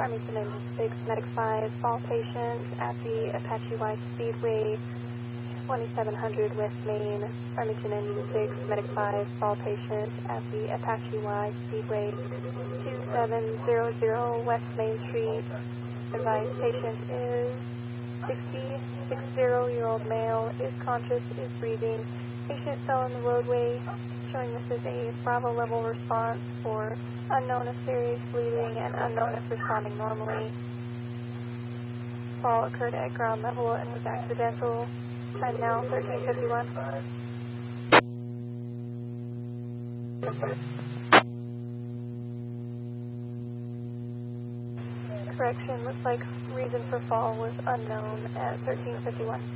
Farmington Engine 6, Medic 5, fall patient at the Apache Y Speedway, 2700 West Main. Farmington Engine 6, Medic 5, fall patient at the Apache Y Speedway, 2700 West Main Street. Advised patient is 60-year-old male, is conscious, is breathing. Patient fell in the roadway, showing this is a Bravo level response for unknown if serious bleeding and unknown if responding normally. Fall occurred at ground level and was accidental. Time now 13:51. Correction, looks like reason for fall was unknown at 13:51.